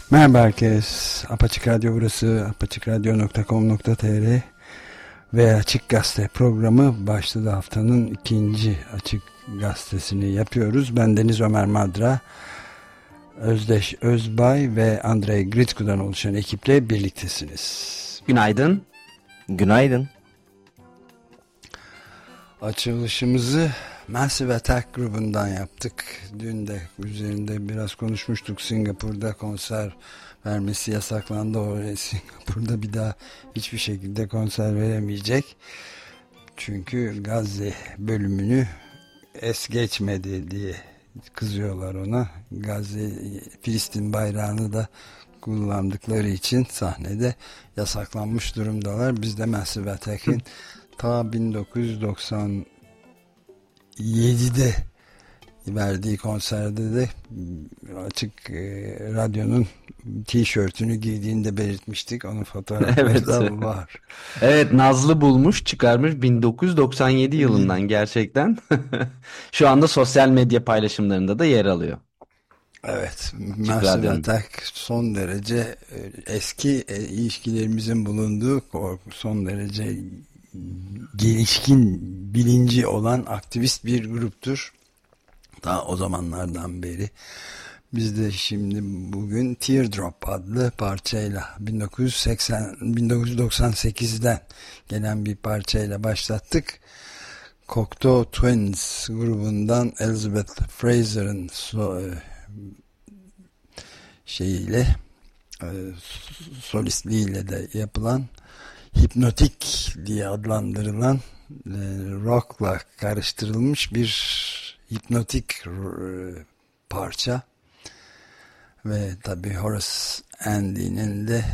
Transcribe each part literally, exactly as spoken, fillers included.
Merhaba herkes. Apaçık Radyo burası. apaçık radyo nokta com nokta tr ve Açık Gazete programı başladı. Haftanın ikinci Açık Gazetesini yapıyoruz. Ben Deniz Ömer Madra, Özdeş Özbay ve Andrei Gritku'dan oluşan ekiple birliktesiniz. Günaydın. Günaydın. Açılışımızı Massive Attack grubundan yaptık. Dün de üzerinde biraz konuşmuştuk. Singapur'da konser vermesi yasaklandı. Oraya Singapur'da bir daha hiçbir şekilde konser veremeyecek. Çünkü Gazze bölümünü es geçmedi diye kızıyorlar ona. Gazze, Filistin bayrağını da kullandıkları için sahnede yasaklanmış durumdalar. Biz de Massive Attack'in ta bin dokuz yüz doksan yedide verdiği konserde de Açık e, Radyo'nun tişörtünü giydiğini de belirtmiştik. Onun fotoğrafları da Evet. var. Evet, Nazlı bulmuş, çıkarmış bin dokuz yüz doksan yedi yılından gerçekten. Şu anda sosyal medya paylaşımlarında da yer alıyor. Evet, Açık Massive Radyo'nun. Attack son derece e, eski e, ilişkilerimizin bulunduğu, son derece gelişkin bilinci olan aktivist bir gruptur. Daha o zamanlardan beri. Biz de şimdi bugün Teardrop adlı parçayla bin dokuz yüz seksen bin dokuz yüz doksan sekizden gelen bir parçayla başlattık. Cocteau Twins grubundan Elizabeth Fraser'ın so şeyiyle e, solistliğiyle de yapılan hipnotik diye adlandırılan e, rock'la karıştırılmış bir hipnotik e, parça ve tabi Horace Andy'nin de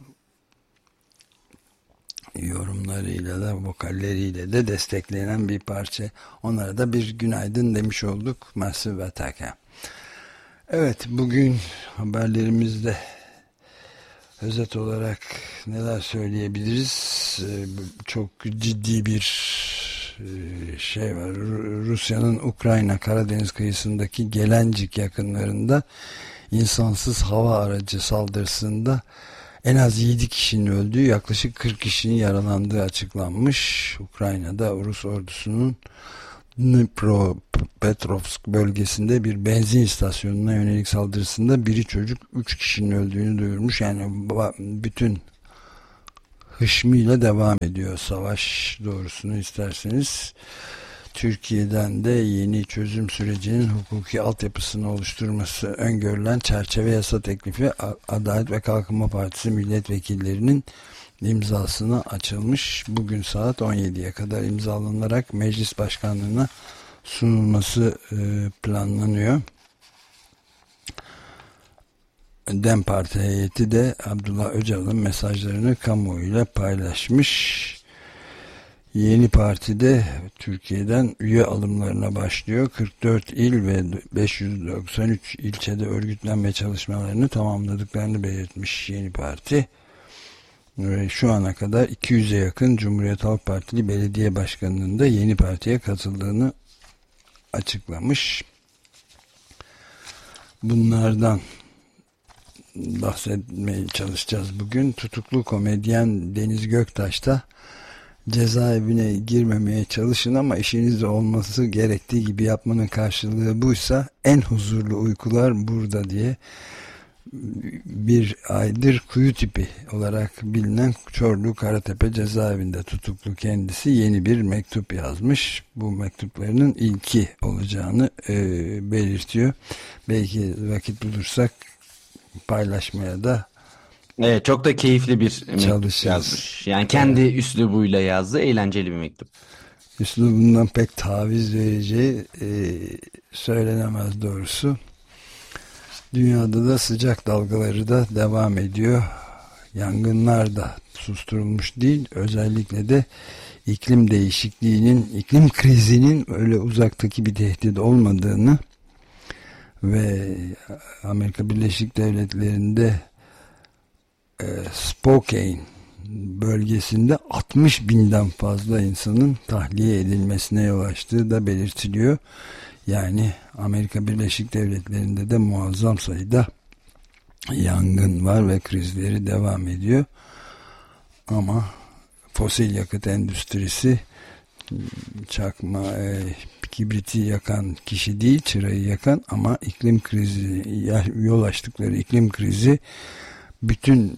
yorumlarıyla da vokalleriyle de desteklenen bir parça. Onlara da bir günaydın demiş olduk Massive Attack'a. Evet, bugün haberlerimizde özet olarak neler söyleyebiliriz? Çok ciddi bir şey var. Rusya'nın Ukrayna Karadeniz kıyısındaki Gelencik yakınlarında insansız hava aracı saldırısında en az yedi kişinin öldüğü, yaklaşık kırk kişinin yaralandığı açıklanmış. Ukrayna'da Rus ordusunun Dnipropetrovsk bölgesinde bir benzin istasyonuna yönelik saldırısında biri çocuk, üç kişinin öldüğünü duyurmuş. Yani bütün hışmıyla devam ediyor savaş, doğrusunu isterseniz. Türkiye'den de yeni çözüm sürecinin hukuki altyapısını oluşturması öngörülen çerçeve yasa teklifi Adalet ve Kalkınma Partisi milletvekillerinin imzasına açılmış. Bugün saat on yediye kadar imzalanarak meclis başkanlığına sunulması planlanıyor. DEM Parti heyeti de Abdullah Öcalan'ın mesajlarını kamuoyuyla paylaşmış. Yeni partide Türkiye'den üye alımlarına başlıyor. kırk dört il ve beş yüz doksan üç ilçede örgütlenme çalışmalarını tamamladıklarını belirtmiş Yeni Parti. Ve şu ana kadar iki yüze yakın Cumhuriyet Halk Partili belediye başkanının da Yeni Parti'ye katıldığını açıklamış. Bunlardan bahsetmeye çalışacağız bugün. Tutuklu komedyen Deniz Göktaş da cezaevine girmemeye çalışın ama işiniz olması gerektiği gibi yapmanın karşılığı buysa en huzurlu uykular burada diye bir aydır kuyu tipi olarak bilinen Çorlu Karatepe cezaevinde tutuklu kendisi yeni bir mektup yazmış. Bu mektuplarının ilki olacağını e, belirtiyor. Belki vakit bulursak paylaşmaya da Evet, çok da keyifli bir mektup çalışırız. yazmış. Yani kendi evet. üslubuyla yazdı. Eğlenceli bir mektup. Üslubundan pek taviz vereceği e, söylenemez doğrusu. Dünyada da sıcak dalgaları da devam ediyor. Yangınlar da susturulmuş değil. Özellikle de iklim değişikliğinin, iklim krizinin öyle uzaktaki bir tehdit olmadığını ve Amerika Birleşik Devletleri'nde e, Spokane bölgesinde altmış binden fazla insanın tahliye edilmesine yol açtığı da belirtiliyor. Yani Amerika Birleşik Devletleri'nde de muazzam sayıda yangın var ve krizleri devam ediyor. Ama fosil yakıt endüstrisi çakma e, kibriti yakan kişi değil, çırayı yakan, ama iklim krizi, yol açtıkları iklim krizi bütün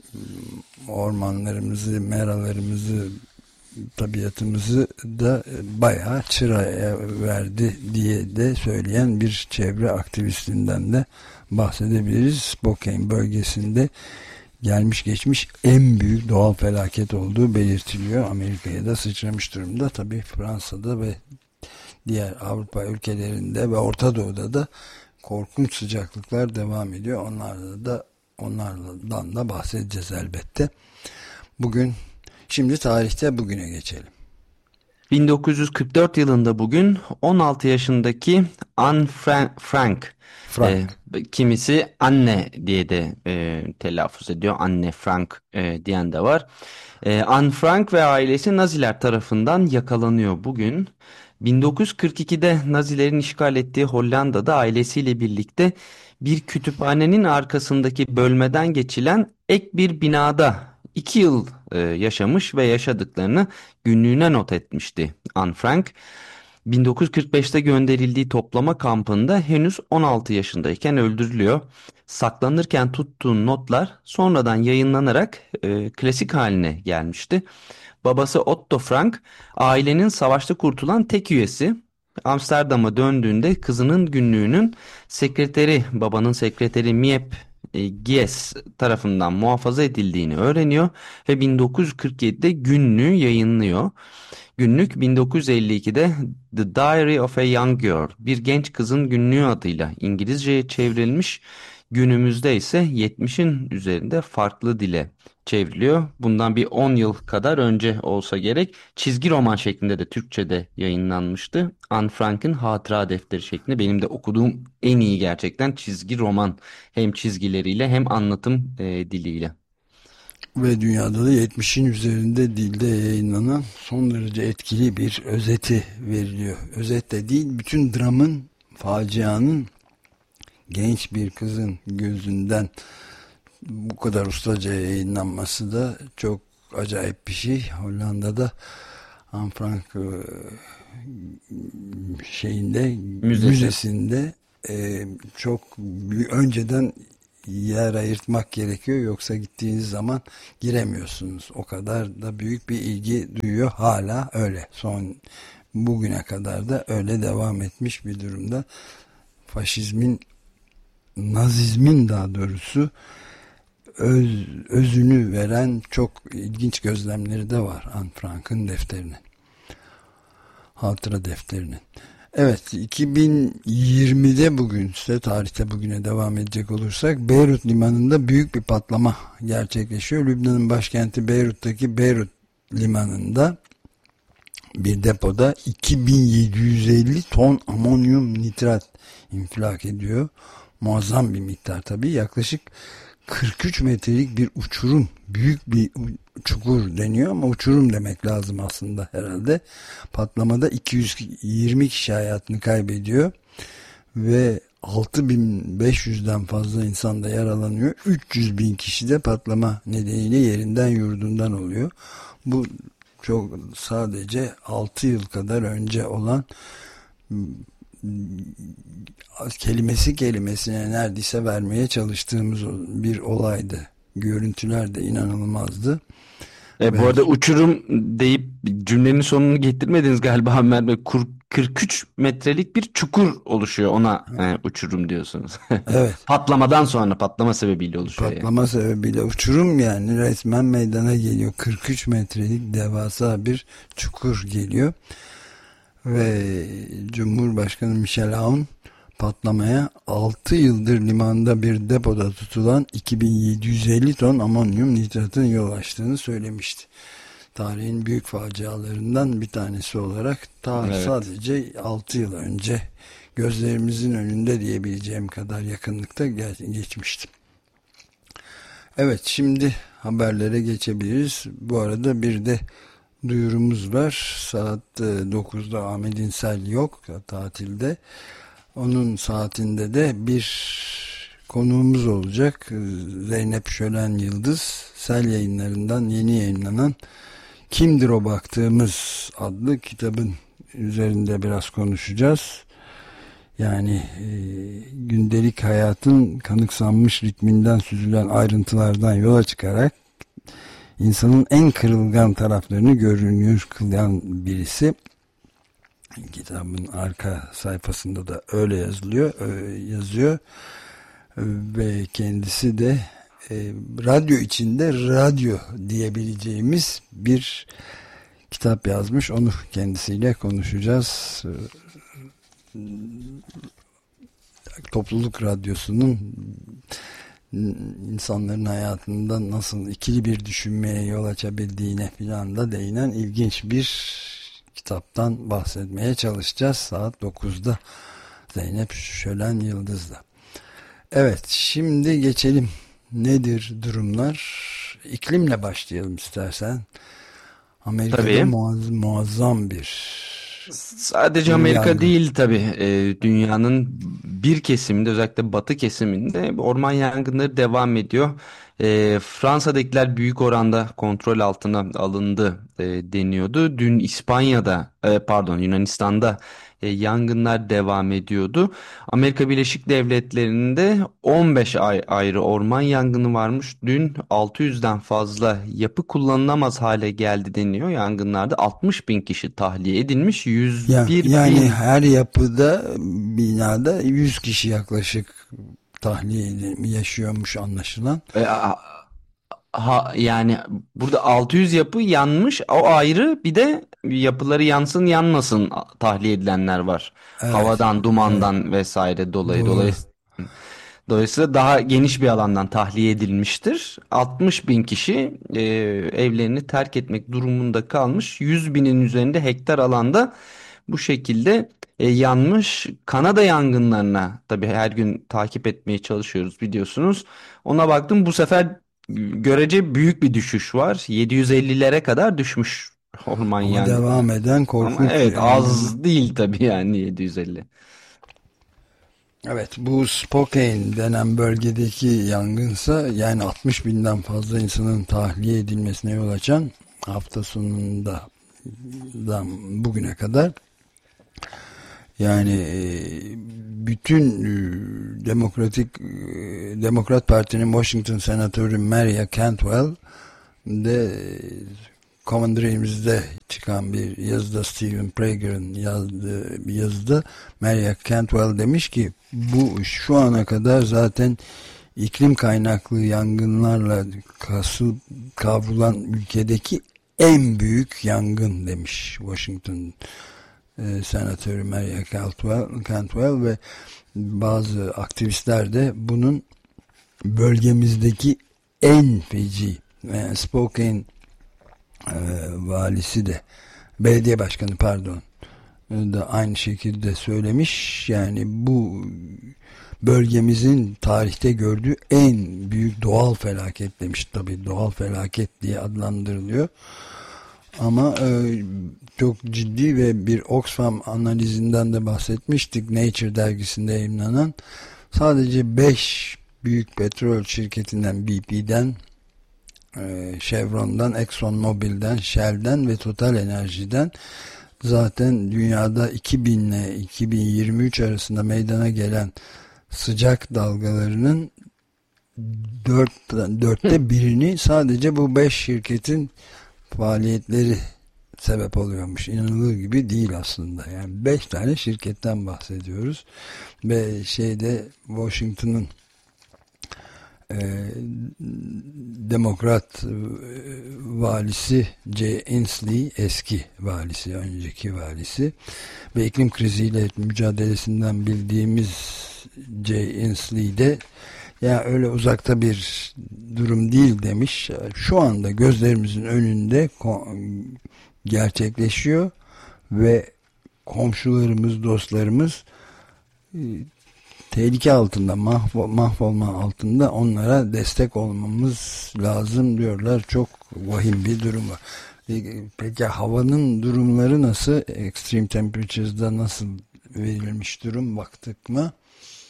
ormanlarımızı, meralarımızı, tabiatımızı da bayağı çıraya verdi diye de söyleyen bir çevre aktivistinden de bahsedebiliriz. Spokane bölgesinde gelmiş geçmiş en büyük doğal felaket olduğu belirtiliyor. Amerika'ya da sıçramış durumda. Tabii Fransa'da ve diğer Avrupa ülkelerinde ve Orta Doğu'da da korkunç sıcaklıklar devam ediyor. Onlardan da onlardan da bahsedeceğiz elbette. Bugün, şimdi tarihte bugüne geçelim. bin dokuz yüz kırk dört yılında bugün on altı yaşındaki Anne Frank, Frank, Frank. E, kimisi Anne diye de e, telaffuz ediyor. Anne Frank e, diyen de var. E, Anne Frank ve ailesi Naziler tarafından yakalanıyor bugün. bin dokuz yüz kırk ikide Nazilerin işgal ettiği Hollanda'da ailesiyle birlikte bir kütüphanenin arkasındaki bölmeden geçilen ek bir binada iki yıl e, yaşamış ve yaşadıklarını günlüğüne not etmişti Anne Frank. bin dokuz yüz kırk beşte gönderildiği toplama kampında henüz on altı yaşındayken öldürülüyor. Saklanırken tuttuğu notlar sonradan yayınlanarak e, klasik haline gelmişti. Babası Otto Frank ailenin savaşta kurtulan tek üyesi. Amsterdam'a döndüğünde kızının günlüğünün sekreteri, babanın sekreteri Miep e, Gies tarafından muhafaza edildiğini öğreniyor ve bin dokuz yüz kırk yedide günlüğü yayınlıyor. Günlük bin dokuz yüz elli ikide The Diary of a Young Girl, bir genç kızın günlüğü adıyla İngilizceye çevrilmiş. Günümüzde ise yetmişin üzerinde farklı dile çevriliyor. Bundan bir on yıl kadar önce olsa gerek çizgi roman şeklinde de Türkçe'de yayınlanmıştı. Anne Frank'ın hatıra defteri şeklinde, benim de okuduğum en iyi gerçekten çizgi roman, hem çizgileriyle hem anlatım e, diliyle. Ve dünyada da yetmişin üzerinde dilde yayınlanan son derece etkili bir özeti veriliyor. Özet de değil, bütün dramın, facianın genç bir kızın gözünden bu kadar ustaca yayınlanması da çok acayip bir şey. Hollanda'da Anne Frank şeyinde, Müzesi. müzesinde e, çok önceden yer ayırtmak gerekiyor, yoksa gittiğiniz zaman giremiyorsunuz. O kadar da büyük bir ilgi duyuyor, hala öyle. Son bugüne kadar da öyle devam etmiş bir durumda. Faşizmin, Nazizmin daha doğrusu öz, özünü veren çok ilginç gözlemleri de var Anne Frank'ın defterinin, hatıra defterinin. Evet, iki bin yirmide bugün ise tarihte bugüne devam edecek olursak Beyrut limanında büyük bir patlama gerçekleşiyor. Lübnan'ın başkenti Beyrut'taki Beyrut limanında bir depoda iki bin yedi yüz elli ton amonyum nitrat infilak ediyor. Muazzam bir miktar tabii. Yaklaşık kırk üç metrelik bir uçurum, büyük bir çukur deniyor ama uçurum demek lazım aslında herhalde. Patlamada iki yüz yirmi kişi hayatını kaybediyor ve altı bin beş yüzden fazla insan da yaralanıyor. üç yüz bin kişi de patlama nedeniyle yerinden yurdundan oluyor. Bu çok sadece altı yıl kadar önce olan, kelimesi kelimesine neredeyse vermeye çalıştığımız bir olaydı. Görüntüler de inanılmazdı. E, Ve... Bu arada uçurum deyip cümlenin sonunu getirmediniz galiba Ömer Bey. kırk üç metrelik bir çukur oluşuyor, ona e, uçurum diyorsunuz. Evet. Patlamadan sonra, patlama sebebiyle oluşuyor. Patlama yani. sebebiyle uçurum, yani resmen meydana geliyor. kırk üç metrelik devasa bir çukur geliyor. Ve Cumhurbaşkanı Michel Aoun patlamaya altı yıldır limanda bir depoda tutulan iki bin yedi yüz elli ton amonyum nitratın yol açtığını söylemişti. Tarihin büyük facialarından bir tanesi olarak ta evet. sadece altı yıl önce gözlerimizin önünde diyebileceğim kadar yakınlıkta geçmişti. Evet, şimdi haberlere geçebiliriz. Bu arada bir de duyurumuz var. Saat dokuzda Ahmet İnsel yok, tatilde. Onun saatinde de bir konuğumuz olacak. Zeynep Şölen Yıldız, Sel Yayınları'ndan yeni yayınlanan Kimdir O Baktığımız adlı kitabın üzerinde biraz konuşacağız. Yani e, gündelik hayatın kanıksanmış ritminden süzülen ayrıntılardan yola çıkarak insanın en kırılgan taraflarını görünür kılan birisi. Kitabın arka sayfasında da öyle yazılıyor, yazıyor ve kendisi de e, radyo içinde radyo diyebileceğimiz bir kitap yazmış. Onu kendisiyle konuşacağız. Topluluk radyosunun insanların hayatında nasıl ikili bir düşünmeye yol açabildiğine filan da değinen ilginç bir kitaptan bahsetmeye çalışacağız. Saat dokuzda Zeynep Şölen Yıldız'da. Evet, şimdi geçelim. Nedir durumlar? İklimle başlayalım istersen. Amerika'da Tabii. muazzam, muazzam bir Sadece Amerika yangın. değil tabii. Ee, dünyanın bir kesiminde, özellikle batı kesiminde orman yangınları devam ediyor. Ee, Fransa'dakiler büyük oranda kontrol altına alındı e, deniyordu. Dün İspanya'da, e, pardon Yunanistan'da e, yangınlar devam ediyordu. Amerika Birleşik Devletleri'nde on beş ay ayrı orman yangını varmış. Dün altı yüzden fazla yapı kullanılamaz hale geldi deniyor. Yangınlarda altmış bin kişi tahliye edilmiş. Ya, yüz bir yani bin her yapıda, binada yüz kişi yaklaşık tahliye edil- yaşıyormuş anlaşılan. e, a- ha, yani burada altı yüz yapı yanmış. O ayrı. Bir de yapıları yansın yanmasın tahliye edilenler var. Evet, Havadan, evet, dumandan vesaire dolayı. doğru. Dolayısıyla Dolayısıyla daha geniş bir alandan tahliye edilmiştir. altmış bin kişi e, evlerini terk etmek durumunda kalmış. yüz binin üzerinde hektar alanda bu şekilde e, yanmış. Kanada yangınlarına tabii her gün takip etmeye çalışıyoruz biliyorsunuz. Ona baktım, bu sefer görece büyük bir düşüş var. yedi yüz ellilere kadar düşmüş orman Ama yangını. devam eden Ama korkunç evet, yangın. az değil tabii yani yedi yüz elli. Evet, bu Spokane denen bölgedeki yangınsa, yani altmış binden fazla insanın tahliye edilmesine yol açan, hafta sonunda bugüne kadar, yani e, bütün e, Demokratik e, Demokrat Parti'nin Washington Senatörü Maria Cantwell de e, Common Dreams'de çıkan bir yazıda, Stephen Prager'ın yazdığı bir yazıda Maria Cantwell demiş ki bu şu ana kadar zaten iklim kaynaklı yangınlarla kasıl, kavrulan ülkedeki en büyük yangın demiş Washington e, Senatörü Maria Cantwell, Cantwell ve bazı aktivistler de bunun bölgemizdeki en feci, yani Spokane e, valisi de, belediye başkanı pardon, da aynı şekilde söylemiş. Yani bu bölgemizin tarihte gördüğü en büyük doğal felaket demiş. Tabii doğal felaket diye adlandırılıyor. Ama e, çok ciddi ve bir Oxfam analizinden de bahsetmiştik. Nature dergisinde yayınlanan, sadece beş büyük petrol şirketinden, B P'den, e, Chevron'dan, ExxonMobil'den, Shell'den ve Total Enerji'den zaten dünyada iki bin ile iki bin yirmi üç arasında meydana gelen sıcak dalgalarının dört, dörtte birini sadece bu beş şirketin faaliyetleri sebep oluyormuş. İnanılır gibi değil aslında. Yani beş tane şirketten bahsediyoruz. Ve şeyde Washington'ın e, Demokrat e, valisi Jay Inslee, eski valisi, önceki valisi ve iklim kriziyle mücadelesinden bildiğimiz Jay Inslee de ya öyle uzakta bir durum değil demiş. Şu anda gözlerimizin önünde gerçekleşiyor ve komşularımız, dostlarımız e, tehlike altında, mahvol, mahvolma altında, onlara destek olmamız lazım diyorlar. Çok vahim bir durum var. Peki havanın durumları nasıl? Extreme Temperatures'da nasıl verilmiş durum, baktık mı?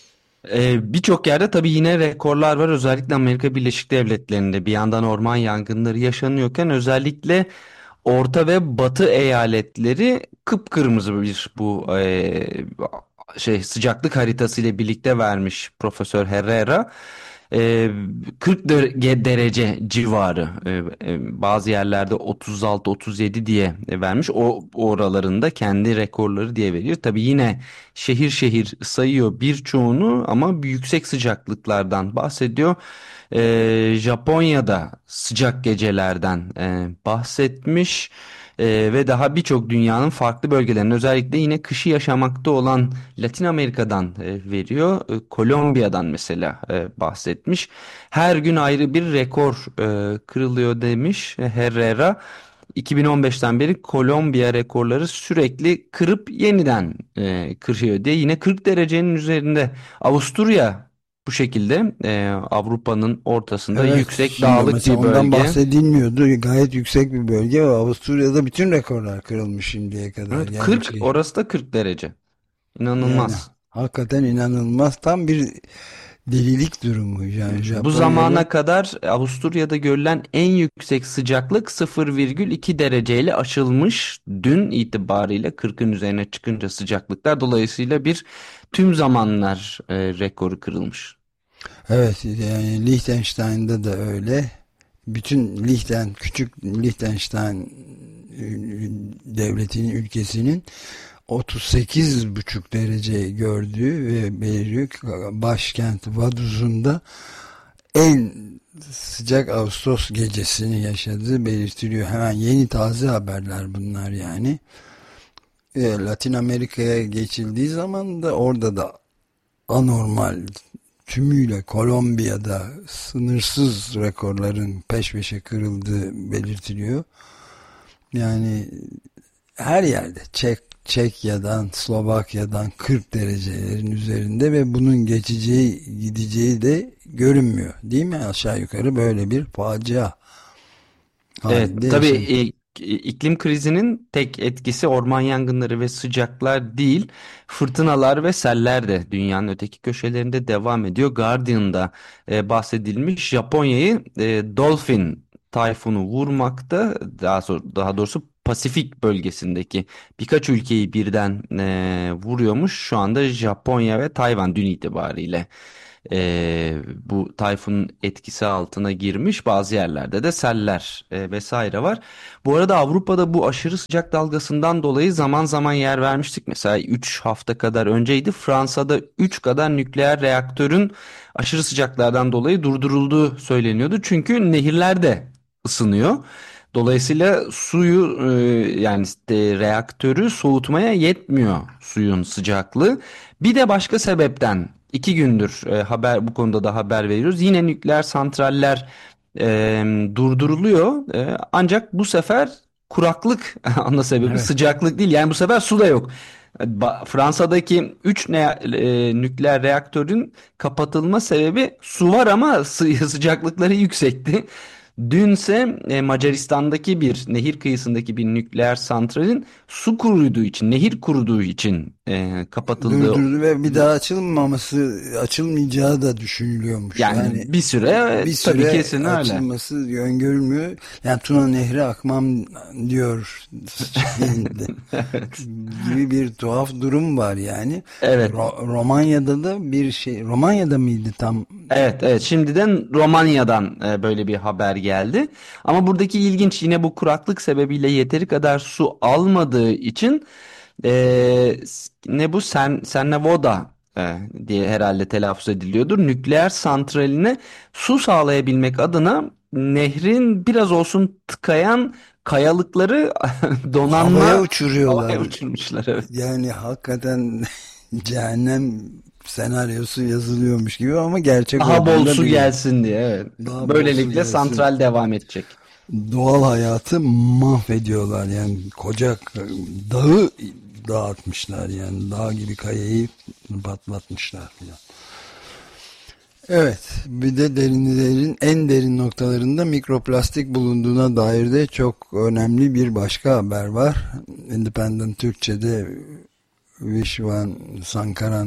Ee, birçok yerde tabii yine rekorlar var. Özellikle Amerika Birleşik Devletleri'nde bir yandan orman yangınları yaşanıyorken özellikle Orta ve Batı eyaletleri kıpkırmızı bir bu eee, şey sıcaklık haritası ile birlikte vermiş Profesör Herrera. Eee, kırk der- derece civarı, eee, eee, bazı yerlerde otuz altı otuz yedi diye vermiş. O oralarında kendi rekorları diye veriyor. Tabii yine şehir şehir sayıyor birçoğunu ama yüksek sıcaklıklardan bahsediyor. Ee, Japonya'da sıcak gecelerden e, bahsetmiş. Ee, ve daha birçok dünyanın farklı bölgelerinde özellikle yine kışı yaşamakta olan Latin Amerika'dan e, veriyor. E, Kolombiya'dan mesela e, bahsetmiş. Her gün ayrı bir rekor e, kırılıyor demiş e, Herrera. iki bin on beşten beri Kolombiya rekorları sürekli kırıp yeniden e, kırıyor diye yine kırk derecenin üzerinde. Avusturya bu şekilde e, Avrupa'nın ortasında Evet, yüksek şimdi dağlık mesela bir ondan bölge. bahsedilmiyordu. Gayet yüksek bir bölge ve Avusturya'da bütün rekorlar kırılmış şimdiye kadar. Evet, Yani kırk, şey, orası da kırk derece. yani İnanılmaz. hakikaten inanılmaz. Tam bir delilik durumu. Yani Bu Japonya'da zamana kadar Avusturya'da görülen en yüksek sıcaklık sıfır virgül iki dereceyle aşılmış. Dün itibariyle kırkın üzerine çıkınca sıcaklıklar dolayısıyla bir tüm zamanlar e, rekoru kırılmış. evet, yani Liechtenstein'da da öyle. Bütün Liechten, küçük Liechtenstein e, devletinin, ülkesinin otuz sekiz buçuk derece gördüğü ve beliriyor ki başkent Vaduz'un da en sıcak Ağustos gecesini yaşadığı belirtiliyor. Hemen yeni taze haberler bunlar yani. E, Latin Amerika'ya geçildiği zaman da orada da anormal, tümüyle Kolombiya'da sınırsız rekorların peş peşe kırıldığı belirtiliyor. Yani her yerde Çek, Çekya'dan, Slovakya'dan kırk derecelerin üzerinde ve bunun geçeceği, gideceği de görünmüyor. Değil mi? Aşağı yukarı böyle bir facia Evet, halinde tabii yaşanıyor. e, iklim krizinin tek etkisi orman yangınları ve sıcaklar değil, fırtınalar ve seller de dünyanın öteki köşelerinde devam ediyor. Guardian'da e, bahsedilmiş Japonya'yı e, Dolphin tayfunu vurmakta, daha sonra, daha doğrusu Pasifik bölgesindeki birkaç ülkeyi birden e, vuruyormuş. Şu anda Japonya ve Tayvan dün itibariyle e, bu tayfunun etkisi altına girmiş. Bazı yerlerde de seller e, vesaire var. Bu arada Avrupa'da bu aşırı sıcak dalgasından dolayı zaman zaman yer vermiştik. Mesela üç hafta kadar önceydi. Fransa'da üç kadar nükleer reaktörün aşırı sıcaklardan dolayı durdurulduğu söyleniyordu. Çünkü nehirler de ısınıyor. Dolayısıyla suyu e, yani e, reaktörü soğutmaya yetmiyor suyun sıcaklığı. Bir de başka sebepten iki gündür e, haber bu konuda da haber veriyoruz. Yine nükleer santraller e, durduruluyor. E, ancak bu sefer kuraklık ana sebebi Evet. sıcaklık değil. Yani bu sefer su da yok. Ba- Fransa'daki üç nükleer reaktörün kapatılma sebebi su var ama sı- sıcaklıkları yüksekti. Dünse e, Macaristan'daki bir nehir kıyısındaki bir nükleer santralin su kuruduğu için, nehir kuruduğu için e, kapatıldığı. Durdurdu ve bir daha açılmaması, açılmayacağı da düşünülüyormuş. Yani Yani bir süre bir tabii süre kesin öyle. açılması öngörülmüyor. Yani Tuna Nehri akmam diyor şeyinde Evet. gibi bir tuhaf durum var yani. Evet. Ro- Romanya'da da bir şey, Romanya'da mıydı tam? Evet, evet. Şimdiden Romanya'dan e, böyle bir haber geldi. Ama buradaki ilginç yine bu kuraklık sebebiyle yeteri kadar su almadığı için e, s- ne bu Sen Cernavodă e, diye herhalde telaffuz ediliyordur. Nükleer santraline su sağlayabilmek adına nehrin biraz olsun tıkayan kayalıkları Havaya donanma uçuruyorlar. havaya uçurmuşlar. Evet. Yani hakikaten cehennem senaryosu yazılıyormuş gibi ama gerçek Daha bol olduğunu da su biliyor. gelsin diye. Evet. Daha bol su Böylelikle gelsin. santral devam edecek. Doğal hayatı mahvediyorlar yani koca dağı dağıtmışlar yani dağ gibi kayayı patlatmışlar filan. Evet, bir de derinlerin en derin noktalarında mikroplastik bulunduğuna dair de çok önemli bir başka haber var. Independent Türkçe'de Vishwan Sankaran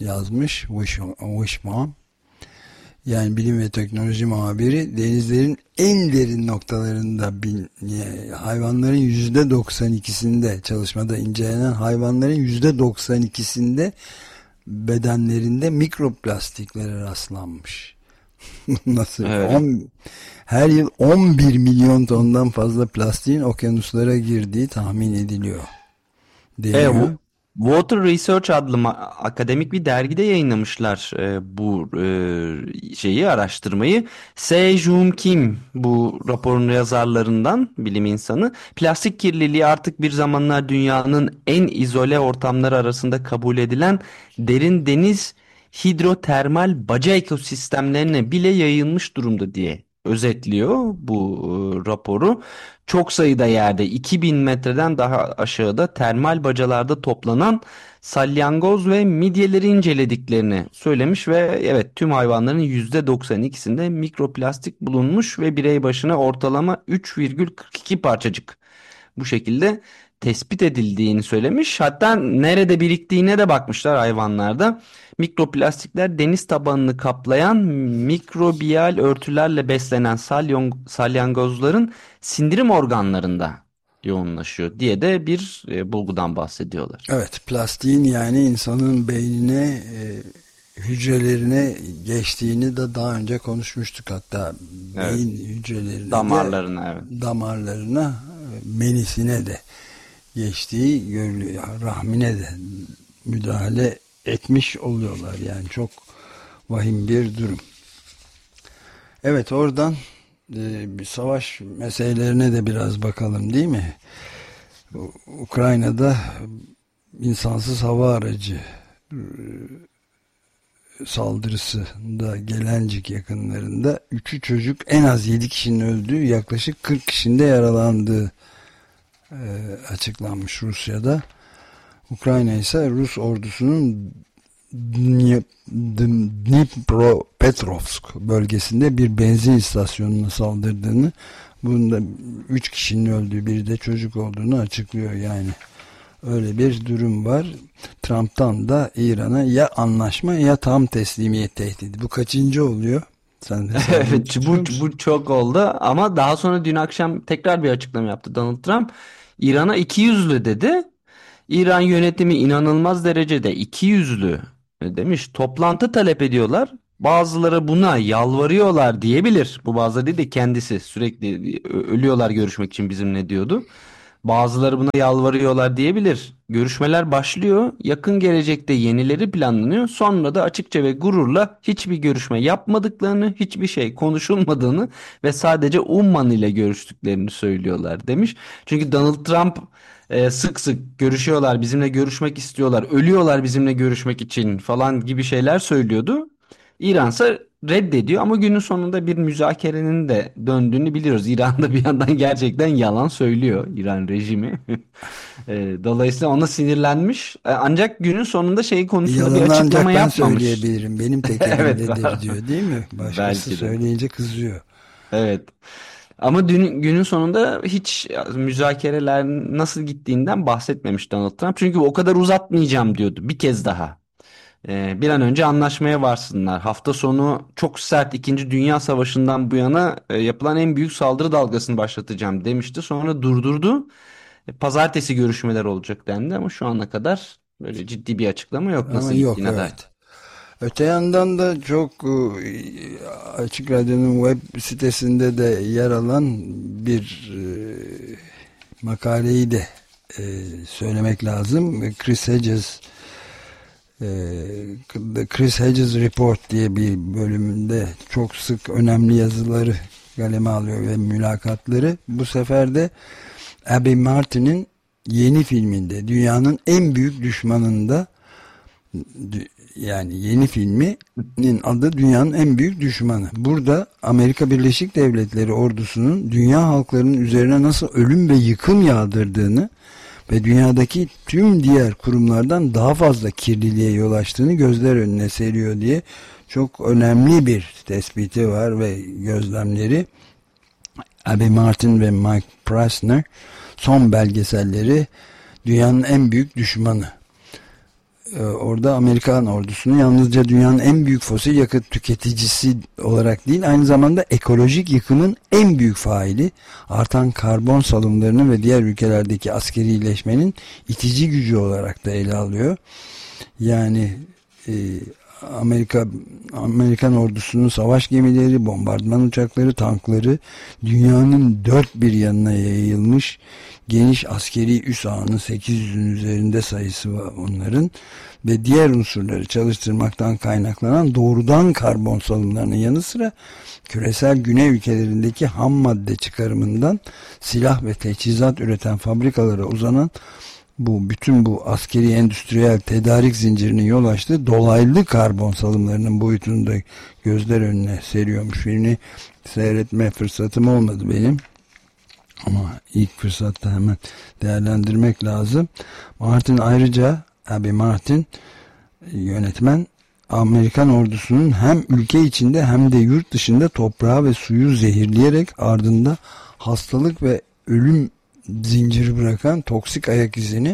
yazmış Wishbone. Yani bilim ve teknoloji muhabiri, denizlerin en derin noktalarında bin, yani hayvanların yüzde doksan ikisinde, çalışmada incelenen hayvanların yüzde doksan ikisinde bedenlerinde mikroplastiklere rastlanmış. Nasıl? Evet. on, her yıl on bir milyon tondan fazla plastiğin okyanuslara girdiği tahmin ediliyor. E, bu Deniyor. Water Research adlı ma- akademik bir dergide yayınlamışlar e, bu e, şeyi araştırmayı. Se-Joon Kim bu raporun yazarlarından, bilim insanı. Plastik kirliliği artık bir zamanlar dünyanın en izole ortamları arasında kabul edilen derin deniz hidrotermal baca ekosistemlerine bile yayılmış durumda diye özetliyor bu e, raporu. Çok sayıda yerde iki bin metreden daha aşağıda termal bacalarda toplanan salyangoz ve midyeleri incelediklerini söylemiş ve evet, tüm hayvanların yüzde doksan ikisinde mikroplastik bulunmuş ve birey başına ortalama üç virgül kırk iki parçacık bu şekilde tespit edildiğini söylemiş. Hatta nerede biriktiğine de bakmışlar hayvanlarda. Mikroplastikler deniz tabanını kaplayan mikrobiyal örtülerle beslenen salyon, salyangozların sindirim organlarında yoğunlaşıyor diye de bir e, bulgudan bahsediyorlar. Evet, plastiğin yani insanın beynine, e, hücrelerine geçtiğini de daha önce konuşmuştuk. Hatta Evet. beyin hücrelerine Damarlarına, de, evet. damarlarına, menisine de geçtiği görülüyor. Rahmine de müdahale etmiş oluyorlar. Yani çok vahim bir durum. Evet, oradan e, bir savaş meselelerine de biraz bakalım, değil mi? Ukrayna'da insansız hava aracı saldırısında Gelencik yakınlarında üçü çocuk, en az yedi kişinin öldüğü, yaklaşık kırk kişinin de yaralandığı e, açıklanmış Rusya'da. Ukrayna ise Rus ordusunun Dnipropetrovsk bölgesinde bir benzin istasyonuna saldırdığını, bunda üç kişinin öldüğü, biri de çocuk olduğunu açıklıyor. Yani öyle bir durum var. Trump'tan da İran'a ya anlaşma ya tam teslimiyet tehdidi. Bu kaçıncı oluyor? Sen de Evet, bu, bu çok oldu ama daha sonra dün akşam tekrar bir açıklama yaptı Donald Trump. İran'a iki yüzlü dedi. İran yönetimi inanılmaz derecede ikiyüzlü demiş. Toplantı talep ediyorlar. Bazıları buna yalvarıyorlar diyebilir. Bu bazıları değil de kendisi sürekli ölüyorlar görüşmek için bizimle diyordu. Bazıları buna yalvarıyorlar diyebilir. Görüşmeler başlıyor. Yakın gelecekte yenileri planlanıyor. Sonra da açıkça ve gururla hiçbir görüşme yapmadıklarını, hiçbir şey konuşulmadığını ve sadece Umman ile görüştüklerini söylüyorlar demiş. Çünkü Donald Trump e, sık sık görüşüyorlar, bizimle görüşmek istiyorlar, ölüyorlar bizimle görüşmek için falan gibi şeyler söylüyordu. İran ise reddediyor ama günün sonunda bir müzakerenin de döndüğünü biliyoruz. İran'da bir yandan gerçekten yalan söylüyor İran rejimi. E, Dolayısıyla ona sinirlenmiş. E, Ancak günün sonunda şey konusunda bir yalanı ancak açıklama ben yapmamış. söyleyebilirim. Benim tek Evet, elimdedir diyor, değil mi? Başkası belki de. söyleyince kızıyor. Evet. Ama dün, günün sonunda hiç müzakereler nasıl gittiğinden bahsetmemiş Donald Trump. Çünkü o kadar uzatmayacağım diyordu bir kez daha. Ee, bir an önce anlaşmaya varsınlar. Hafta sonu çok sert İkinci Dünya Savaşı'ndan bu yana e, yapılan en büyük saldırı dalgasını başlatacağım demişti. Sonra durdurdu. E, Pazartesi görüşmeler olacak dendi ama şu ana kadar böyle ciddi bir açıklama yok Ama nasıl yok, gittiğine dair. evet. Öte yandan da çok e, Açık Radyo'nun web sitesinde de yer alan bir e, makaleyi de e, söylemek lazım. Chris Hedges e, The Chris Hedges Report diye bir bölümünde çok sık önemli yazıları kaleme alıyor ve mülakatları. Bu sefer de Abby Martin'in yeni filminde, dünyanın en büyük düşmanında, yani yeni filminin adı Dünyanın En Büyük Düşmanı. Burada Amerika Birleşik Devletleri ordusunun dünya halklarının üzerine nasıl ölüm ve yıkım yağdırdığını ve dünyadaki tüm diğer kurumlardan daha fazla kirliliğe yol açtığını gözler önüne seriyor diye çok önemli bir tespiti var ve gözlemleri. Abby Martin ve Mike Pressner son belgeselleri Dünyanın En Büyük Düşmanı orada Amerikan ordusunu yalnızca dünyanın en büyük fosil yakıt tüketicisi olarak değil, aynı zamanda ekolojik yıkımın en büyük faili, artan karbon salımlarını ve diğer ülkelerdeki askerileşmenin itici gücü olarak da ele alıyor. Yani e, Amerika Amerikan ordusunun savaş gemileri, bombardıman uçakları, tankları dünyanın dört bir yanına yayılmış geniş askeri üs ağının sekiz yüzün üzerinde sayısı var onların ve diğer unsurları çalıştırmaktan kaynaklanan doğrudan karbon salımlarının yanı sıra küresel güney ülkelerindeki ham madde çıkarımından silah ve teçhizat üreten fabrikalara uzanan bu bütün bu askeri endüstriyel tedarik zincirinin yol açtığı dolaylı karbon salımlarının boyutunu da gözler önüne seriyormuş. Filmi seyretme fırsatım olmadı benim. Ama ilk fırsatta hemen değerlendirmek lazım. Martin ayrıca, Abby Martin yönetmen, Amerikan ordusunun hem ülke içinde hem de yurt dışında toprağı ve suyu zehirleyerek ardında hastalık ve ölüm zinciri bırakan toksik ayak izini,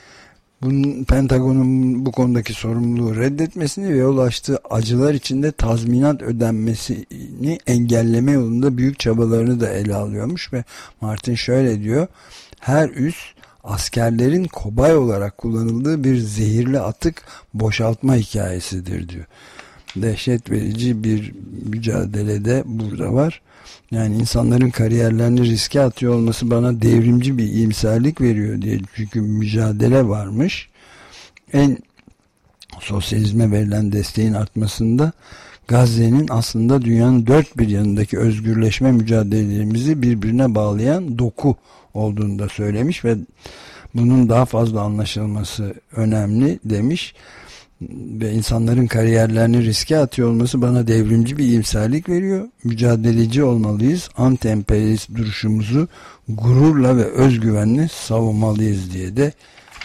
bunun Pentagon'un bu konudaki sorumluluğu reddetmesini ve yol açtığı acılar içinde tazminat ödenmesini engelleme yolunda büyük çabalarını da ele alıyormuş ve Martin şöyle diyor: her üs askerlerin kobay olarak kullanıldığı bir zehirli atık boşaltma hikayesidir diyor. Dehşet verici bir mücadelede burada var. Yani insanların kariyerlerini riske atıyor olması bana devrimci bir iyimserlik veriyor diye. Çünkü mücadele varmış. En sosyalizme verilen desteğin artmasında Gazze'nin aslında dünyanın dört bir yanındaki özgürleşme mücadelelerimizi birbirine bağlayan doku olduğunu da söylemiş ve bunun daha fazla anlaşılması önemli demiş. Ve insanların kariyerlerini riske atıyor olması bana devrimci bir iyimserlik veriyor. Mücadeleci olmalıyız. Anti-emperyalist duruşumuzu gururla ve özgüvenle savunmalıyız diye de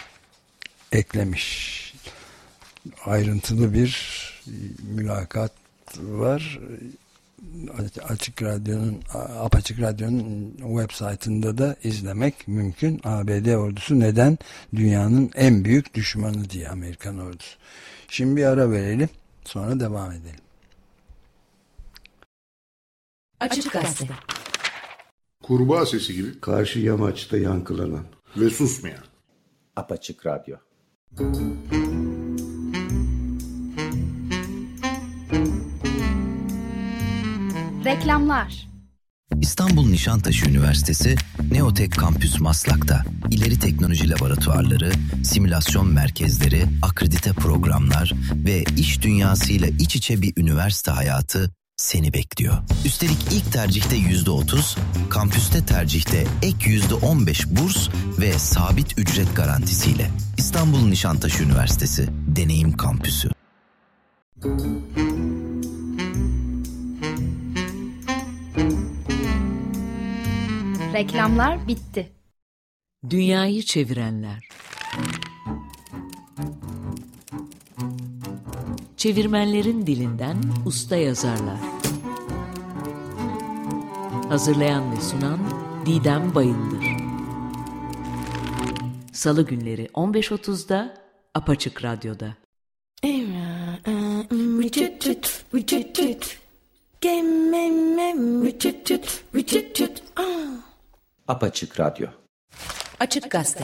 eklemiş. Ayrıntılı bir mülakat var. Açık Radyo'nun Apaçık Radyo'nun web saytında da izlemek mümkün. A B D ordusu neden dünyanın en büyük düşmanı diye, Amerikan ordusu. Şimdi bir ara verelim, sonra devam edelim. Açık Gazete. Kurbağa sesi gibi karşı yamaçta yankılanan ve susmayan Apaçık Radyo. Reklamlar. İstanbul Nişantaşı Üniversitesi Neotek Kampüs Maslak'ta ileri teknoloji laboratuvarları, simülasyon merkezleri, akredite programlar ve iş dünyasıyla iç içe bir üniversite hayatı seni bekliyor. Üstelik ilk tercihte yüzde otuz, kampüste tercihte ek yüzde on beş burs ve sabit ücret garantisiyle. İstanbul Nişantaşı Üniversitesi Deneyim Kampüsü. Reklamlar bitti. Dünyayı çevirenler. Çevirmenlerin dilinden usta yazarlar. Hazırlayan ve sunan Didem Bayındır. Salı günleri on beş otuzda Apaçık Radyo'da. Apaçık Radyo. Açık Gazete.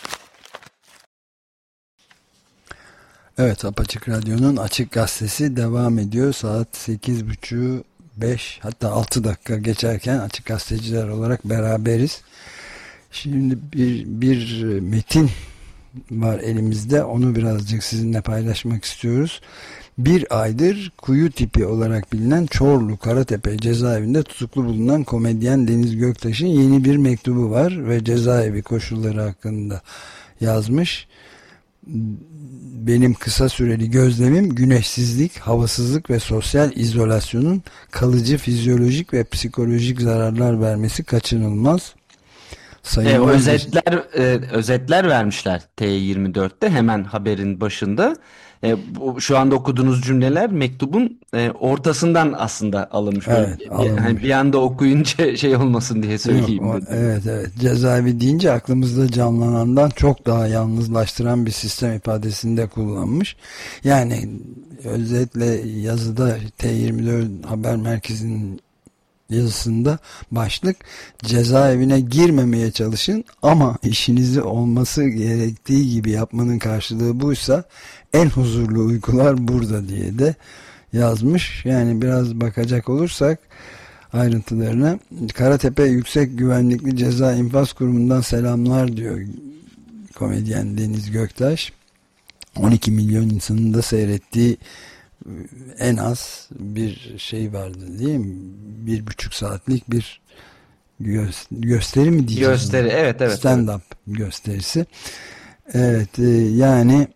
Evet, Apaçık Radyo'nun Açık Gazetesi devam ediyor. Saat sekiz buçuk beş, hatta altı dakika geçerken Açık Gazeteciler olarak beraberiz. Şimdi bir, bir metin var elimizde. Onu birazcık sizinle paylaşmak istiyoruz. Bir aydır kuyu tipi olarak bilinen Çorlu Karatepe cezaevinde tutuklu bulunan komedyen Deniz Göktaş'ın yeni bir mektubu var ve cezaevi koşulları hakkında yazmış. Benim kısa süreli gözlemim, güneşsizlik, havasızlık ve sosyal izolasyonun kalıcı fizyolojik ve psikolojik zararlar vermesi kaçınılmaz. E, özetler e, özetler vermişler T yirmi dörtte hemen haberin başında. E, bu, şu anda okuduğunuz cümleler mektubun e, ortasından aslında alınmış. Evet, bir, alınmış. Yani bir anda okuyunca şey olmasın diye söyleyeyim Yok, o, dedim. evet evet. Cezaevi deyince aklımızda canlanandan çok daha yalnızlaştıran bir sistem ifadesini de kullanmış. Yani özetle yazıda T yirmi dört haber merkezinin yazısında başlık cezaevine girmemeye çalışın ama işinizi olması gerektiği gibi yapmanın karşılığı buysa en huzurlu uykular burada diye de yazmış. Yani biraz bakacak olursak ayrıntılarına, Karatepe Yüksek Güvenlikli Ceza İnfaz Kurumu'ndan selamlar diyor komedyen Deniz Göktaş. on iki milyon insanın da seyrettiği en az bir şey vardı değil mi? Bir buçuk saatlik bir gö- gösteri mi diyeceğiz? Gösteri, evet evet. Stand-up evet. gösterisi. Evet, yani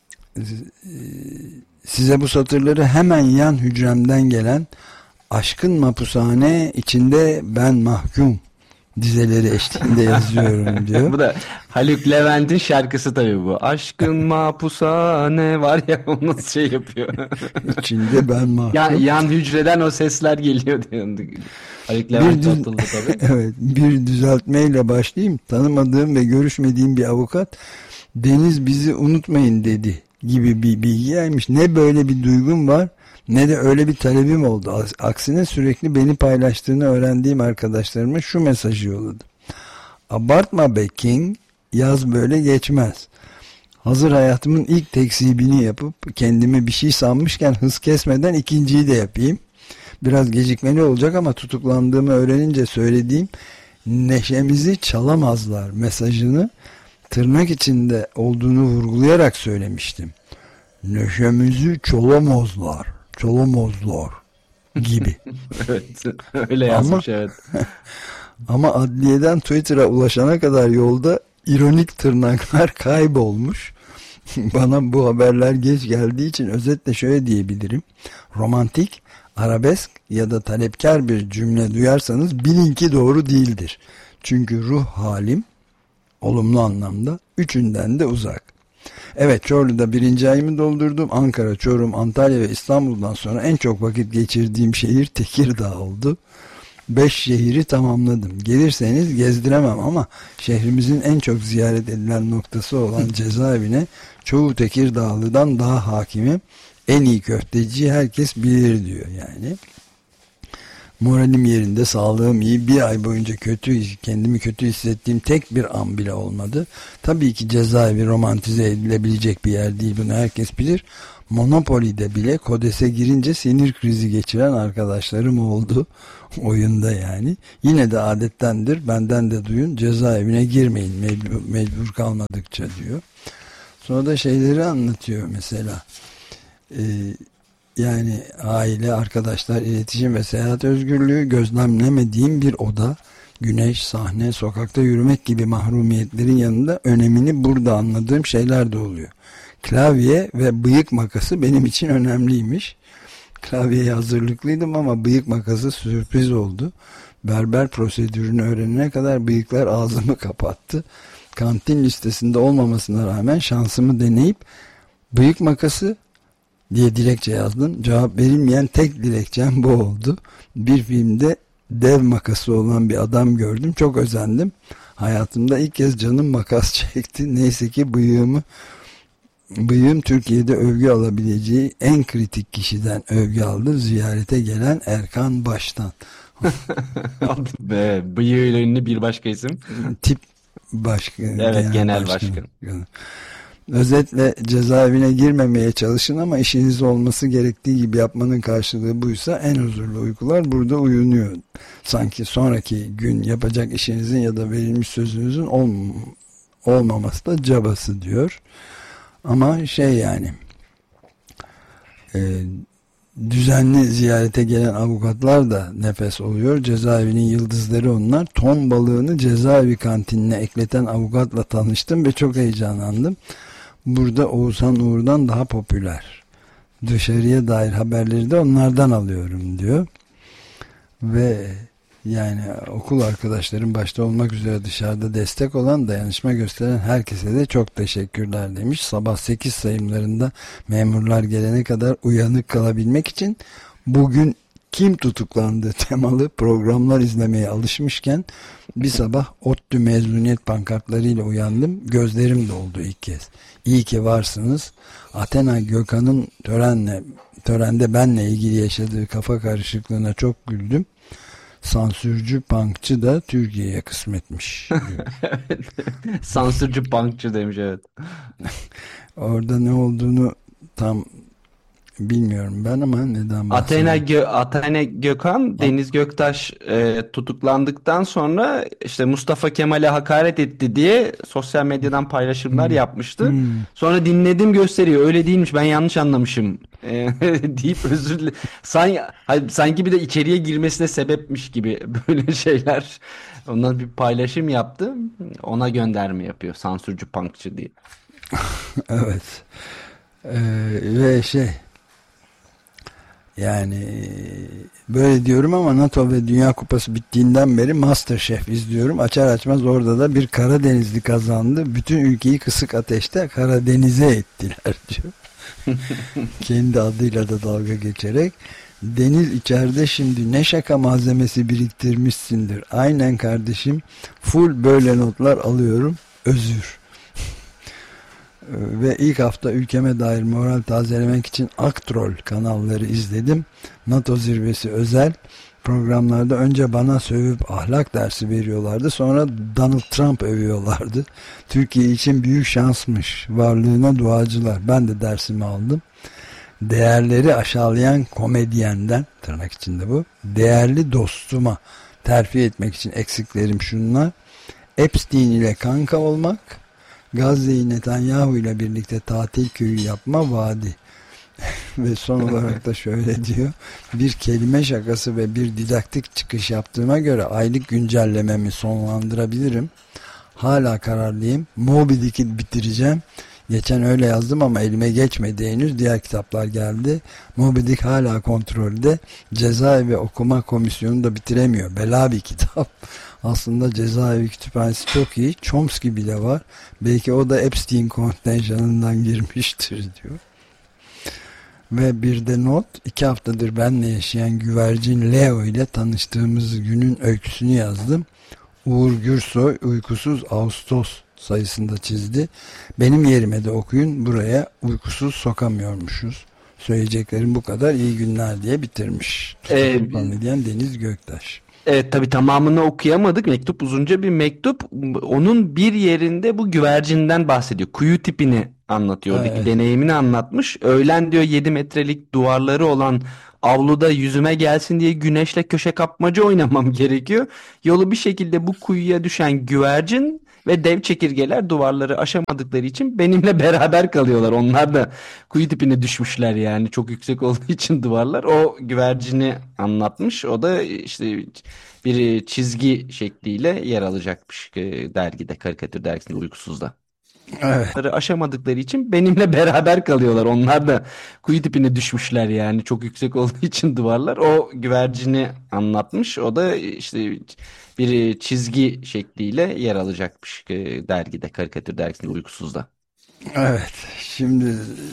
size bu satırları hemen yan hücremden gelen aşkın mapushane içinde ben mahkum dizeleri eşliğinde yazıyorum diyor. Bu da Haluk Levent'in şarkısı tabii bu. Aşkın mapushane var ya, o nasıl şey yapıyor. İçinde ben mahkum. Ya, yan hücreden o sesler geliyor diyor. Haluk Levent düz... atıldı tabii. Evet, bir düzeltmeyle başlayayım. Tanımadığım ve görüşmediğim bir avukat Deniz bizi unutmayın dedi gibi bir bilgi gelmiş. Ne böyle bir duygum var ne de öyle bir talebim oldu. Aksine sürekli beni paylaştığını öğrendiğim arkadaşlarıma şu mesajı yolladım. Abartma be King, yaz böyle geçmez. Hazır hayatımın ilk tekzibini yapıp kendime bir şey sanmışken hız kesmeden ikinciyi de yapayım. Biraz gecikmeli olacak ama tutuklandığımı öğrenince söylediğim neşemizi çalamazlar mesajını tırnak içinde olduğunu vurgulayarak söylemiştim. Neşemizi çalamazlar. Çalamazlar gibi. Evet, öyle yazmış ama, evet. Ama adliyeden Twitter'a ulaşana kadar yolda ironik tırnaklar kaybolmuş. Bana bu haberler geç geldiği için özetle şöyle diyebilirim. Romantik, arabesk ya da talepkar bir cümle duyarsanız bilin ki doğru değildir. Çünkü ruh halim olumlu anlamda üçünden de uzak. Evet, Çorlu'da birinci ayımı doldurdum. Ankara, Çorum, Antalya ve İstanbul'dan sonra en çok vakit geçirdiğim şehir Tekirdağ oldu. Beş şehri tamamladım. Gelirseniz gezdiremem ama şehrimizin en çok ziyaret edilen noktası olan cezaevine çoğu Tekirdağlı'dan daha hakimim. En iyi köfteci herkes bilir diyor yani. Moralim yerinde, sağlığım iyi. Bir ay boyunca kötü, kendimi kötü hissettiğim tek bir an bile olmadı. Tabii ki cezaevi romantize edilebilecek bir yer değil, bunu herkes bilir. Monopoly'de bile Kodes'e girince sinir krizi geçiren arkadaşlarım oldu oyunda yani. Yine de adettendir, benden de duyun, cezaevine girmeyin mecbur, mecbur kalmadıkça diyor. Sonra da şeyleri anlatıyor mesela. Eee Yani aile, arkadaşlar, iletişim ve seyahat özgürlüğü, gözlemlemediğim bir oda, güneş, sahne, sokakta yürümek gibi mahrumiyetlerin yanında önemini burada anladığım şeyler de oluyor. Klavye ve bıyık makası benim için önemliymiş. Klavyeye hazırlıklıydım ama bıyık makası sürpriz oldu. Berber prosedürünü öğrenene kadar bıyıklar ağzımı kapattı. Kantin listesinde olmamasına rağmen şansımı deneyip bıyık makası diye dilekçe yazdım. Cevap verilmeyen tek dilekçem bu oldu. Bir filmde dev makası olan bir adam gördüm. Çok özendim. Hayatımda ilk kez canım makas çekti. Neyse ki bıyığımı bıyığım Türkiye'de övgü alabileceği en kritik kişiden övgü aldı. Ziyarete gelen Erkan Baş'tan. Be, bıyığıyla ünlü bir başka isim. Tip başkan. Evet, genel, genel başkan. başkan. Özetle cezaevine girmemeye çalışın ama işiniz olması gerektiği gibi yapmanın karşılığı buysa en huzurlu uykular burada uyunuyor. Sanki sonraki gün yapacak işinizin ya da verilmiş sözünüzün olm olmaması da cabası diyor. Ama şey yani e, düzenli ziyarete gelen avukatlar da nefes oluyor. Cezaevinin yıldızları onlar. Ton balığını cezaevi kantinine ekleten avukatla tanıştım ve çok heyecanlandım. Burada Oğuzhan Uğur'dan daha popüler. Dışarıya dair haberleri de onlardan alıyorum diyor. Ve Yani okul arkadaşlarım başta olmak üzere dışarıda destek olan, dayanışma gösteren herkese de çok teşekkürler demiş. Sabah sekiz sayımlarında memurlar gelene kadar uyanık kalabilmek için bugün kim tutuklandı temalı programlar izlemeye alışmışken bir sabah ODTÜ mezuniyet pankartlarıyla uyandım. Gözlerim doldu ilk kez. İyi ki varsınız. Athena Gökhan'ın törenle, törende benle ilgili yaşadığı kafa karışıklığına çok güldüm. Sansürcü punkçı da Türkiye'ye kısmetmiş. Sansürcü punkçı demiş, evet. Orada ne olduğunu tam bilmiyorum ben ama neden Athena, bahsediyorum? Gö Athena Gökhan, Deniz Göktaş e, tutuklandıktan sonra işte Mustafa Kemal'e hakaret etti diye sosyal medyadan paylaşımlar Hmm. yapmıştı. Hmm. Sonra dinledim, gösteriyor. Öyle değilmiş, ben yanlış anlamışım e, deyip özür dile. Sanki, sanki bir de içeriye girmesine sebepmiş gibi böyle şeyler. Ondan bir paylaşım yaptı. Ona gönderme yapıyor. Sansürcü punkçı diye. Evet. Ee, ve şey yani böyle diyorum ama NATO ve Dünya Kupası bittiğinden beri MasterChef izliyorum. Açar açmaz orada da bir Karadenizli kazandı. Bütün ülkeyi kısık ateşte Karadeniz'e ettiler diyor. Kendi adıyla da dalga geçerek. Deniz içeride şimdi ne şaka malzemesi biriktirmişsindir. Aynen kardeşim, full böyle notlar alıyorum. Özür. Ve ilk hafta ülkeme dair moral tazelemek için Aktrol kanalları izledim. NATO zirvesi özel programlarda önce bana sövüp ahlak dersi veriyorlardı. Sonra Donald Trump övüyorlardı. Türkiye için büyük şansmış. Varlığına duacılar. Ben de dersimi aldım. Değerleri aşağılayan komedyenden, tırnak içinde bu, değerli dostuma terfi etmek için eksiklerim şunlar: Epstein ile kanka olmak, Gazze'yi Netanyahu ile birlikte tatil köyü yapma vaadi. Ve son olarak da şöyle diyor: bir kelime şakası ve bir didaktik çıkış yaptığıma göre aylık güncellememi sonlandırabilirim. Hala kararlıyım. Moby Dick'i bitireceğim. Geçen öyle yazdım ama elime geçmedi henüz. Diğer kitaplar geldi. Moby Dick hala kontrolde. Cezaevi okuma komisyonu da bitiremiyor. Bela bir kitap. Aslında cezaevi kütüphanesi çok iyi. Chomsky bile var. Belki o da Epstein kontenjanından girmiştir diyor. Ve bir de not: iki haftadır benle yaşayan güvercin Leo ile tanıştığımız günün öyküsünü yazdım. Uğur Gürsoy uykusuz Ağustos sayısında çizdi. Benim yerime de okuyun, buraya uykusuz sokamıyormuşuz. Söyleyeceklerim bu kadar, iyi günler diye bitirmiş. Ee, Diyen Deniz Göktaş. Evet, tabii tamamını okuyamadık. Mektup uzunca bir mektup. Onun bir yerinde bu güvercinden bahsediyor. Kuyu tipini anlatıyor. Oradaki Evet. deneyimini anlatmış. Öğlen diyor yedi metrelik duvarları olan avluda yüzüme gelsin diye güneşle köşe kapmaca oynamam gerekiyor. Yolu bir şekilde bu kuyuya düşen güvercin ve dev çekirgeler duvarları aşamadıkları için benimle beraber kalıyorlar. Onlar da kuyu tipine düşmüşler yani, çok yüksek olduğu için duvarlar. O güvercini anlatmış. O da işte bir çizgi şekliyle yer alacakmış e, dergide, karikatür dergisinde, Uykusuz'da. Evet. Duvarları aşamadıkları için benimle beraber kalıyorlar. Onlar da kuyu tipine düşmüşler yani, çok yüksek olduğu için duvarlar. O güvercini anlatmış. O da işte bir çizgi şekliyle yer alacakmış e, dergide, karikatür dergisinde, Uykusuz'da. Evet. Şimdi